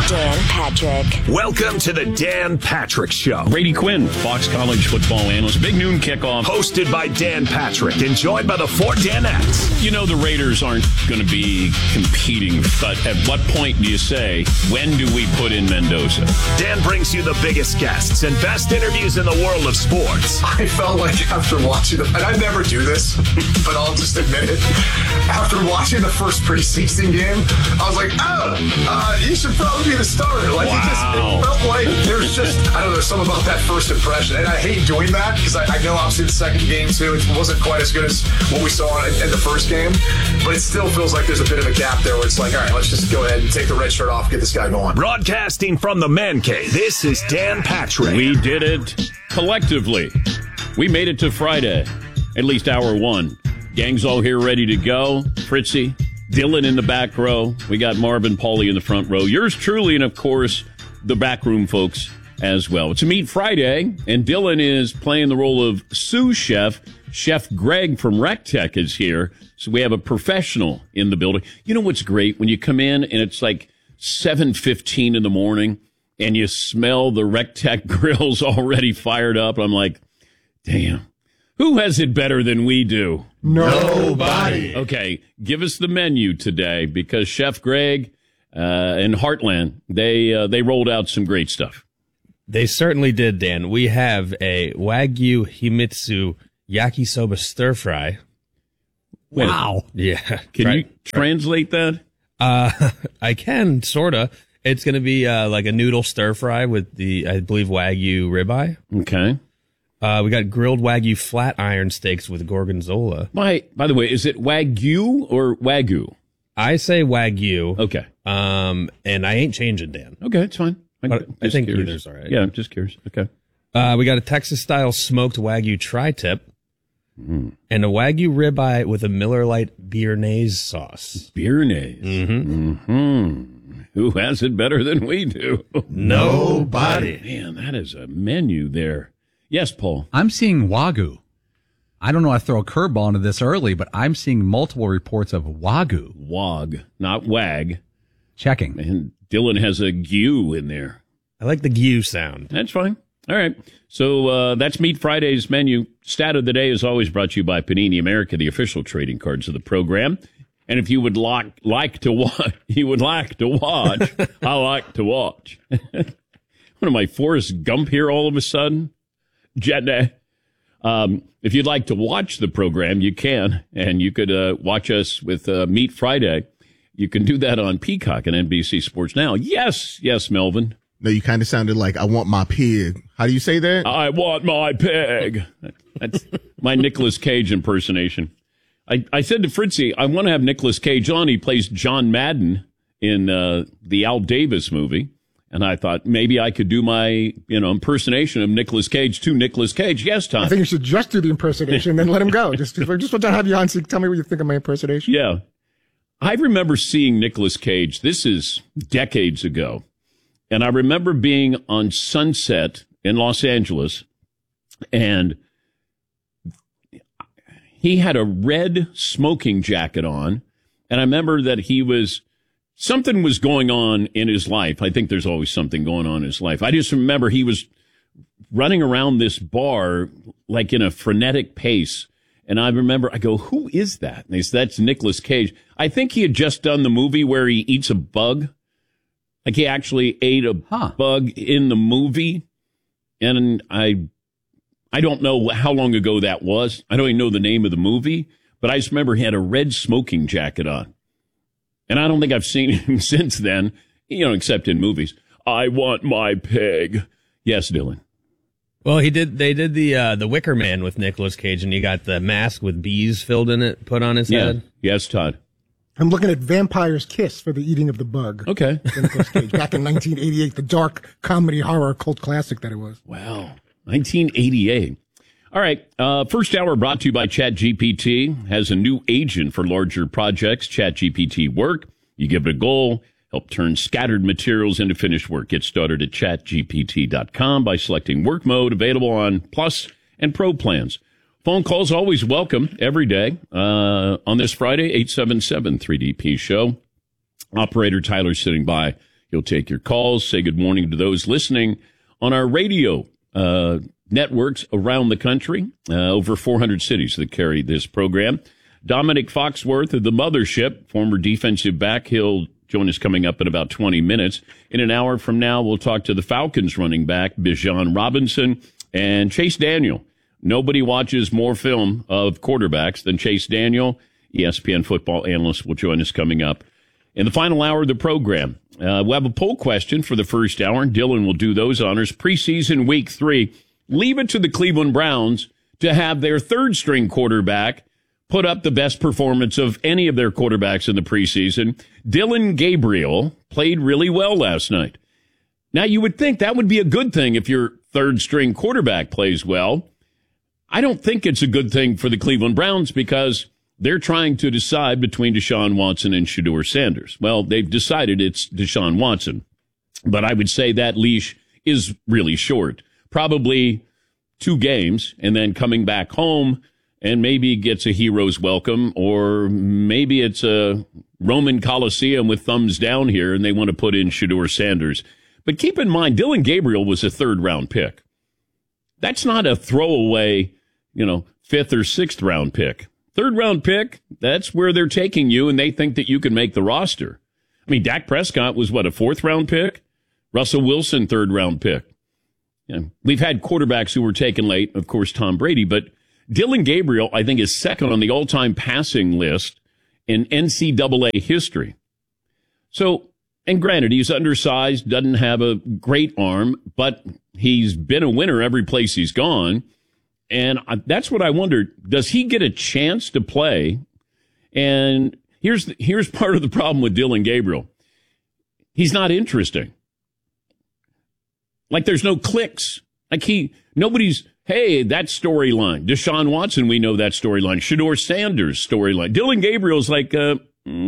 Dan Patrick. Welcome to the Dan Patrick Show. Brady Quinn, Fox College football analyst. Big noon kickoff. Hosted by Dan Patrick and joined by the four Danettes. You know the Raiders aren't going to be competing, but at what point do you say, when do we put in Mendoza? Dan brings you the biggest guests and best interviews in the world of sports. I felt like after watching them, and I never do this, but I'll just admit it. After watching the first preseason game, I was like, you should probably be the starter. Like, it felt like there's something about that first impression. And I hate doing that because I know obviously the second game too, it wasn't quite as good as what we saw in the first game. But it still feels like there's a bit of a gap there where it's like, all right, let's just go ahead and take the red shirt off, get this guy going. Broadcasting from the Man Cave, this is Dan Patrick. We did it collectively. We made it to Friday, at least hour one. Gang's all here ready to go. Fritzy, Dylan in the back row. We got Marvin, Paulie in the front row. Yours truly, and of course, the backroom folks as well. It's a Meat Friday, and Dylan is playing the role of sous chef. Chef Greg from RecTech is here, so we have a professional in the building. You know what's great? When you come in and it's like 7:15 in the morning, and you smell the RecTech grills already fired up. I'm like, damn. Who has it better than we do? Nobody. Okay, give us the menu today because Chef Greg and Heartland, they rolled out some great stuff. They certainly did, Dan. We have a Wagyu Himitsu yakisoba stir fry. Wow. Yeah. Can you translate that? I can, sorta. It's going to be like a noodle stir fry with the, I believe, Wagyu ribeye. Okay. We got grilled Wagyu flat iron steaks with gorgonzola. By the way, is it Wagyu or Wagyu? I say Wagyu. Okay. And I ain't changing, Dan. Okay, it's fine. I think either's all right. Yeah, I'm just curious. Okay. We got a Texas-style smoked Wagyu tri-tip and a Wagyu ribeye with a Miller Lite Béarnaise sauce. Béarnaise. Who has it better than we do? Nobody. Man, that is a menu there. Yes, Paul. I'm seeing Wagyu. I don't know I throw a curveball into this early, but I'm seeing multiple reports of Wagyu. Wag, not wag. Checking. And Dylan has a GU in there. I like the GU sound. That's fine. All right. So that's Meat Friday's menu. Stat of the day is always brought to you by Panini America, the official trading cards of the program. And if you would like to watch, I like to watch. What am I, Forrest Gump here all of a sudden? If you'd like to watch the program, you can, and you could watch us with Meat Friday. You can do that on Peacock and NBC Sports Now. Yes, Melvin. No, you kind of sounded like, I want my pig. How do you say that? I want my pig. That's my Nicolas Cage impersonation. I said to Fritzy, I want to have Nicolas Cage on. He plays John Madden in the Al Davis movie. And I thought maybe I could do my, impersonation of Nicolas Cage to Nicolas Cage. Yes, Tom. I think you should just do the impersonation and then let him go. Just want to have you on so you can tell me what you think of my impersonation. Yeah. I remember seeing Nicolas Cage. This is decades ago. And I remember being on Sunset in Los Angeles, and he had a red smoking jacket on. And I remember that something was going on in his life. I think there's always something going on in his life. I just remember he was running around this bar like in a frenetic pace. And I remember, I go, who is that? And they said, that's Nicolas Cage. I think he had just done the movie where he eats a bug. Like he actually ate a bug in the movie. And I don't know how long ago that was. I don't even know the name of the movie. But I just remember he had a red smoking jacket on. And I don't think I've seen him since then, except in movies. I want my pig. Yes, Dylan. Well, they did the Wicker Man with Nicolas Cage, and you got the mask with bees filled in it, put on his head. Yes, Todd. I'm looking at Vampire's Kiss for the eating of the bug. Okay. Nicolas Cage, back in 1988, the dark comedy horror cult classic that it was. Wow. 1988. All right. First hour brought to you by ChatGPT. Has a new agent for larger projects. ChatGPT Work. You give it a goal, help turn scattered materials into finished work. Get started at chatgpt.com by selecting work mode, available on Plus and Pro plans. Phone calls always welcome every day. On this Friday, 877-3DP show. Operator Tyler sitting by He'll take your calls, say good morning to those listening on our radio networks around the country, over 400 cities that carry this program. Dominic Foxworth of the Mothership, former defensive back, he'll join us coming up in about 20 minutes. In an hour from now, we'll talk to the Falcons running back, Bijan Robinson, and Chase Daniel. Nobody watches more film of quarterbacks than Chase Daniel. ESPN football analyst will join us coming up in the final hour of the program. We'll have a poll question for the first hour. Dylan will do those honors. Preseason week 3. Leave it to the Cleveland Browns to have their third-string quarterback put up the best performance of any of their quarterbacks in the preseason. Dillon Gabriel played really well last night. Now, you would think that would be a good thing if your third-string quarterback plays well. I don't think it's a good thing for the Cleveland Browns because they're trying to decide between Deshaun Watson and Shedeur Sanders. Well, they've decided it's Deshaun Watson, but I would say that leash is really short. Probably 2 games and then coming back home and maybe gets a hero's welcome, or maybe it's a Roman Coliseum with thumbs down here and they want to put in Shedeur Sanders. But keep in mind, Dillon Gabriel was a 3rd-round pick. That's not a throwaway, 5th or 6th round pick. 3rd-round pick, that's where they're taking you, and they think that you can make the roster. I mean, Dak Prescott was, a 4th-round pick? Russell Wilson, 3rd-round pick. We've had quarterbacks who were taken late, of course, Tom Brady, but Dillon Gabriel, I think, is 2nd on the all-time passing list in NCAA history. So, and granted, he's undersized, doesn't have a great arm, but he's been a winner every place he's gone. And that's what I wondered. Does he get a chance to play? And here's part of the problem with Dillon Gabriel. He's not interesting. Like, there's no clicks. Nobody's, hey, that storyline. Deshaun Watson, we know that storyline. Shedeur Sanders storyline. Dillon Gabriel's like, okay.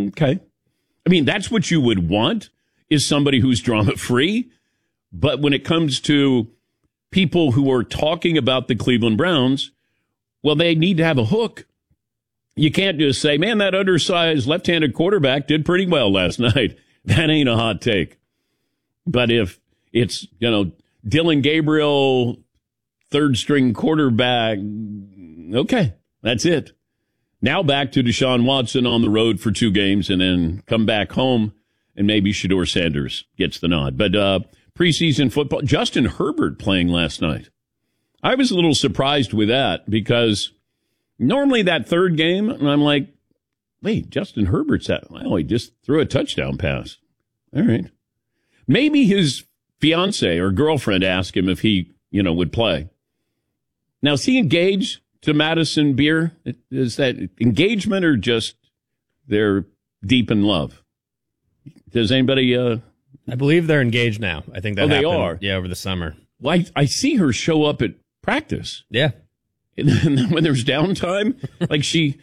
I mean, that's what you would want, is somebody who's drama-free. But when it comes to people who are talking about the Cleveland Browns, well, they need to have a hook. You can't just say, man, that undersized left-handed quarterback did pretty well last night. That ain't a hot take. But if it's, Dillon Gabriel, 3rd-string quarterback, okay, that's it. Now back to Deshaun Watson on the road for 2 games and then come back home and maybe Shedeur Sanders gets the nod. But preseason football, Justin Herbert playing last night. I was a little surprised with that because normally that 3rd game, and I'm like, wait, Justin Herbert's at, well, he just threw a touchdown pass. All right. Maybe his fiance or girlfriend asked him if he, would play. Now, is he engaged to Madison Beer? Is that engagement or just they're deep in love? Does anybody... I believe they're engaged now. I think that happened. They are? Yeah, over the summer. Well, I see her show up at practice. Yeah. And then when there's downtime, like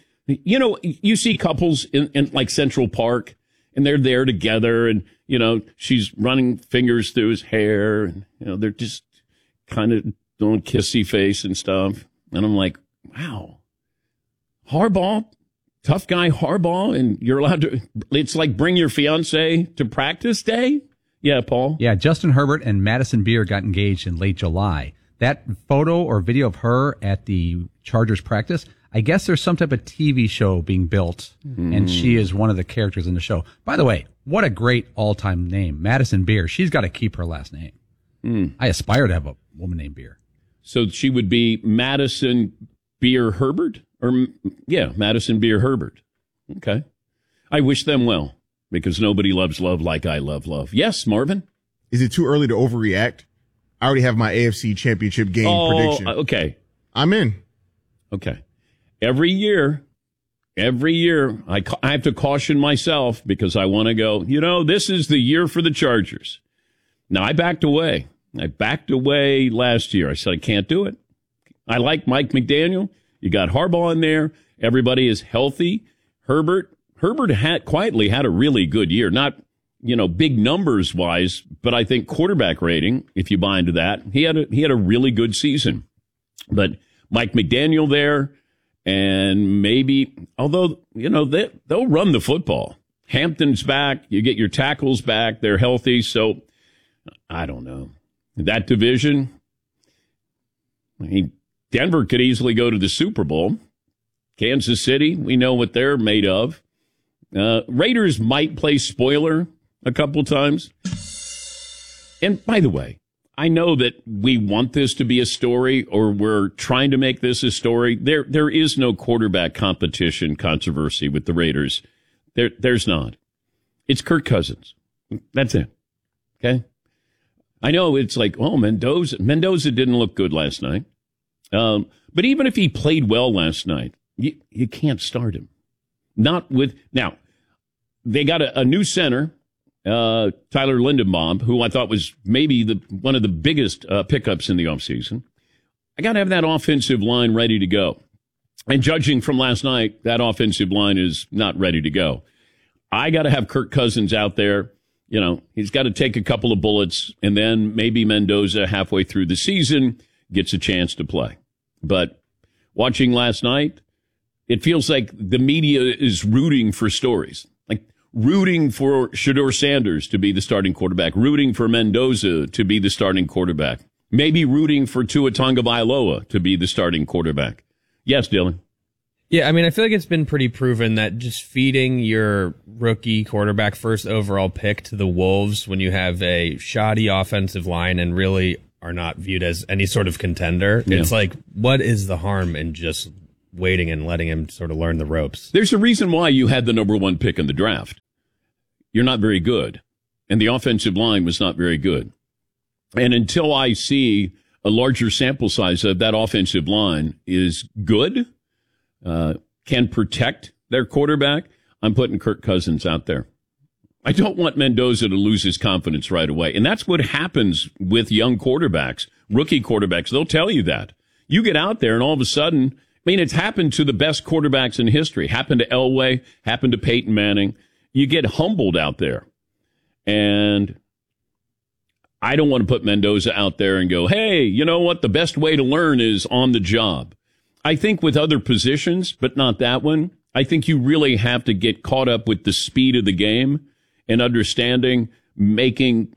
you see couples in like Central Park, and they're there together, and, she's running fingers through his hair, and, they're just kind of doing kissy face and stuff. And I'm like, wow, Harbaugh, tough guy Harbaugh, and you're allowed to, it's like bring your fiance to practice day? Yeah, Paul? Yeah, Justin Herbert and Madison Beer got engaged in late July. That photo or video of her at the Chargers practice, I guess there's some type of TV show being built, and she is one of the characters in the show. By the way, what a great all-time name. Madison Beer. She's got to keep her last name. I aspire to have a woman named Beer. So she would be Madison Beer Herbert? Madison Beer Herbert. Okay. I wish them well, because nobody loves love like I love love. Yes, Marvin? Is it too early to overreact? I already have my AFC Championship game prediction. Okay. I'm in. Okay. Every year, I have to caution myself because I want to go, this is the year for the Chargers. Now, I backed away. Last year. I said, I can't do it. I like Mike McDaniel. You got Harbaugh in there. Everybody is healthy. Herbert quietly had a really good year. Not, big numbers wise, but I think quarterback rating, if you buy into that, he had a really good season. But Mike McDaniel there, and maybe, although, they'll run the football. Hampton's back. You get your tackles back. They're healthy. So I don't know. That division, I mean, Denver could easily go to the Super Bowl. Kansas City, we know what they're made of. Raiders might play spoiler a couple times. And by the way, I know that we want this to be a story, or we're trying to make this a story. There is no quarterback competition controversy with the Raiders. There's not. It's Kirk Cousins. That's it. Okay? I know it's like, oh, Mendoza didn't look good last night. But even if he played well last night, you can't start him. Not with, now, they got a new center, Tyler Lindenbaum, who I thought was maybe one of the biggest pickups in the offseason. I got to have that offensive line ready to go. And judging from last night, that offensive line is not ready to go. I got to have Kirk Cousins out there. You know, he's got to take a couple of bullets, and then maybe Mendoza halfway through the season gets a chance to play. But watching last night, it feels like the media is rooting for stories, like rooting for Shedeur Sanders to be the starting quarterback, rooting for Mendoza to be the starting quarterback, maybe rooting for Tua Tagovailoa to be the starting quarterback. Yes, Dylan. Yeah, I mean, I feel like it's been pretty proven that just feeding your rookie quarterback first overall pick to the Wolves when you have a shoddy offensive line and really are not viewed as any sort of contender, it's like, what is the harm in just waiting and letting him sort of learn the ropes? There's a reason why you had the number one pick in the draft. You're not very good, and the offensive line was not very good. And until I see a larger sample size of that offensive line is good, can protect their quarterback, I'm putting Kirk Cousins out there. I don't want Mendoza to lose his confidence right away. And that's what happens with young quarterbacks, rookie quarterbacks. They'll tell you that. You get out there and all of a sudden, I mean, it's happened to the best quarterbacks in history. Happened to Elway, happened to Peyton Manning. You get humbled out there. And I don't want to put Mendoza out there and go, hey, you know what? The best way to learn is on the job. I think with other positions, but not that one, I think you really have to get caught up with the speed of the game and understanding, making,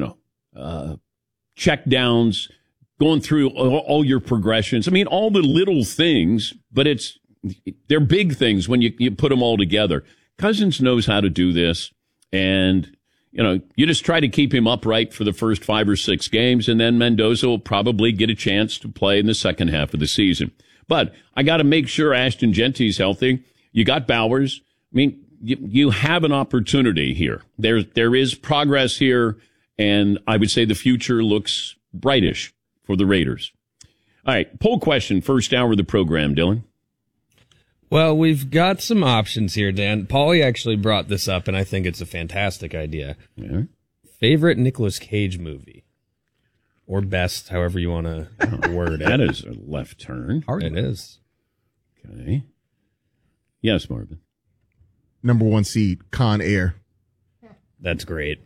check downs, going through all your progressions. I mean, all the little things, but they're big things when you put them all together. Cousins knows how to do this, and you just try to keep him upright for the first 5 or 6 games, and then Mendoza will probably get a chance to play in the second half of the season. But I got to make sure Ashton Genty's healthy. You got Bowers. I mean, you have an opportunity here. There is progress here, and I would say the future looks brightish for the Raiders. All right, poll question, first hour of the program, Dylan. Well, we've got some options here, Dan. Paulie actually brought this up, and I think it's a fantastic idea. Yeah. Favorite Nicolas Cage movie? Or best, however you want to word it. That is a left turn. It is. Okay. Yes, Marvin. Number 1 seed, Con Air. That's great.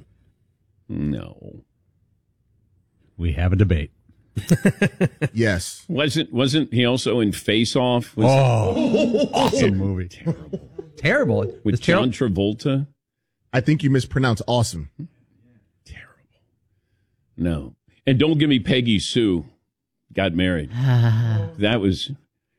No. We have a debate. Yes. Wasn't he also in Face Off? Awesome movie. Terrible. With John Travolta? I think you mispronounced awesome. Terrible. No. And don't give me Peggy Sue got married. That was,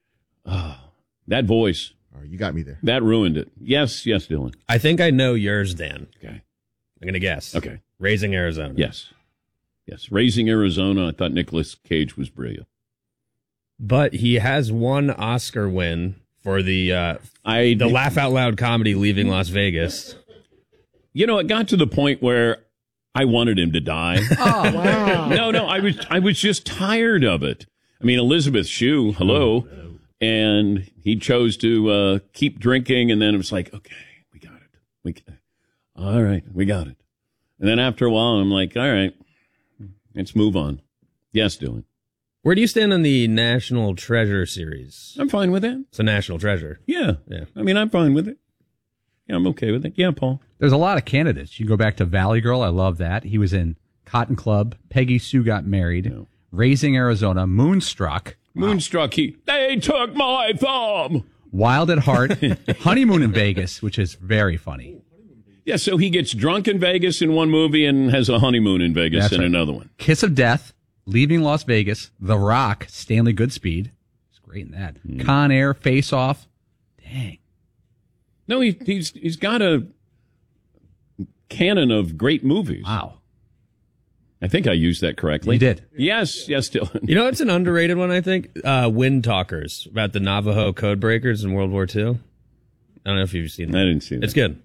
that voice. All right, you got me there. That ruined it. Yes, Dylan. I think I know yours, Dan. Okay. I'm going to guess. Okay. Raising Arizona. Yes. Raising Arizona, I thought Nicolas Cage was brilliant. But he has one Oscar win for the laugh out loud comedy Leaving Las Vegas. It got to the point where I wanted him to die. Oh, wow. No, I was just tired of it. I mean, Elizabeth Shue, hello. And he chose to keep drinking, and then it was like, okay, we got it. All right, we got it. And then after a while, I'm like, all right, let's move on. Yes, Dylan. Where do you stand on the National Treasure series? I'm fine with that. It's a National Treasure. Yeah. I mean, I'm fine with it. Yeah, I'm okay with it. Yeah, Paul. There's a lot of candidates. You go back to Valley Girl. I love that. He was in Cotton Club. Peggy Sue Got Married. No. Raising Arizona. Moonstruck. Moonstruck. They took my thumb. Wild at Heart. Honeymoon in Vegas, which is very funny. Yeah, so he gets drunk in Vegas in one movie and has a honeymoon in Vegas That's in right. another one. Kiss of Death, Leaving Las Vegas, The Rock, Stanley Goodspeed. He's great in that. Con Air, Face Off. Dang. No, he's got a canon of great movies. Wow. I think I used that correctly. You did. Yes, Dylan. You know, it's an underrated one, I think. Wind Talkers, about the Navajo code breakers in World War II. I don't know if you've seen that. I didn't see that. It's good.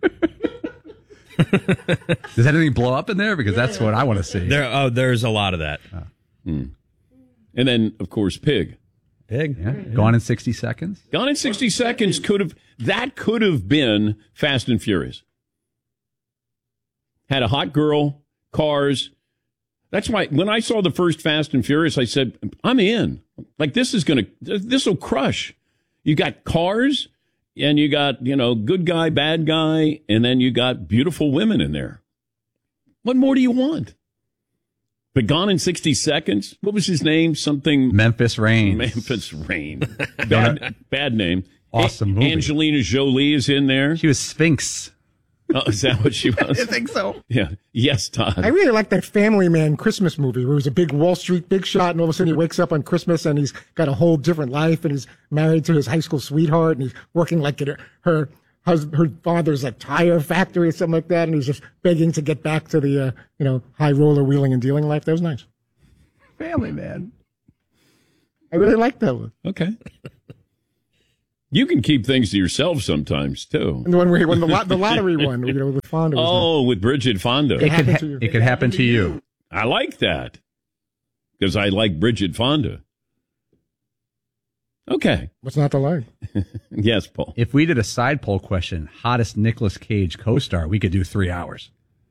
Does anything blow up in there? Because that's what I want to see. There's a lot of that. And then, of course, Pig. Pig. Yeah. Gone in 60 Seconds. Gone in 60 Seconds could have been Fast and Furious. Had a hot girl, cars. That's why when I saw the first Fast and Furious, I said, I'm in. Like, this will crush. You got cars, and you got, good guy, bad guy, and then you got beautiful women in there. What more do you want? But Gone in 60 Seconds, what was his name? Something. Memphis Rain. Memphis Rain. Bad name. Awesome movie. Angelina Jolie is in there. She was Sphinx. Oh, is that what she was? I think so. Yeah. Yes, Todd. I really like that Family Man Christmas movie where it was a big Wall Street big shot, and all of a sudden he wakes up on Christmas and he's got a whole different life, and he's married to his high school sweetheart, and he's working like at her father's like tire factory or something like that, and he's just begging to get back to the high roller wheeling and dealing life. That was nice. Family Man. I really like that one. Okay. You can keep things to yourself sometimes, too. And the one where he won the lottery one, with Fonda. With Bridget Fonda. It could happen to you. I like that because I like Bridget Fonda. Okay. What's not to like? Yes, Paul. If we did a side poll question, hottest Nicolas Cage co-star, we could do 3 hours.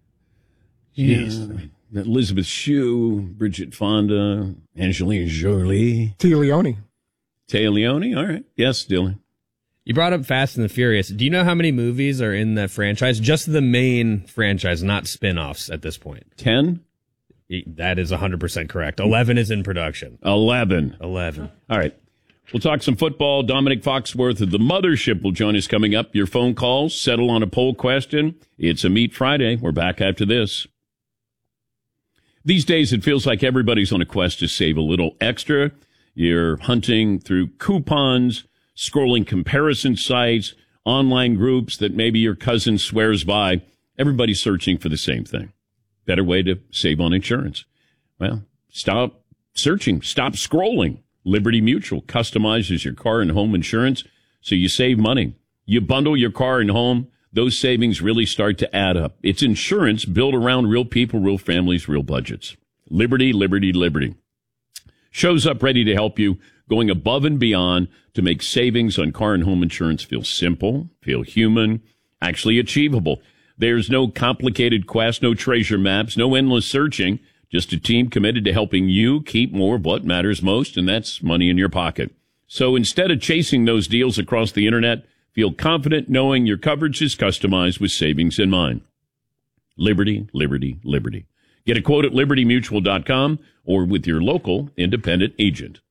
Jeez. Yeah. Elizabeth Shue, Bridget Fonda, Angelina Jolie. Tia Leone. Tia Leone. All right. Yes, Dylan. You brought up Fast and the Furious. Do you know how many movies are in that franchise? Just the main franchise, not spin-offs at this point. 10? That is 100% correct. 11 is in production. 11. All right. We'll talk some football. Dominic Foxworth of the Mothership will join us coming up. Your phone calls, settle on a poll question. It's a Meat Friday. We're back after this. These days, it feels like everybody's on a quest to save a little extra. You're hunting through coupons, scrolling comparison sites, online groups that maybe your cousin swears by. Everybody's searching for the same thing. Better way to save on insurance. Well, stop searching. Stop scrolling. Liberty Mutual customizes your car and home insurance so you save money. You bundle your car and home, those savings really start to add up. It's insurance built around real people, real families, real budgets. Liberty, Liberty, Liberty. Shows up ready to help you, going above and beyond to make savings on car and home insurance feel simple, feel human, actually achievable. There's no complicated quest, no treasure maps, no endless searching. Just a team committed to helping you keep more of what matters most, and that's money in your pocket. So instead of chasing those deals across the internet, feel confident knowing your coverage is customized with savings in mind. Liberty, Liberty, Liberty. Get a quote at libertymutual.com or with your local independent agent.